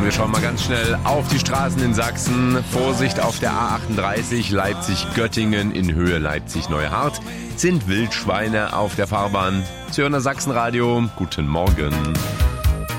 Und wir schauen mal ganz schnell auf die Straßen in Sachsen. Vorsicht auf der A38 Leipzig-Göttingen in Höhe Leipzig-Neuhardt. Sind Wildschweine auf der Fahrbahn. Sie hören das Sachsenradio. Guten Morgen.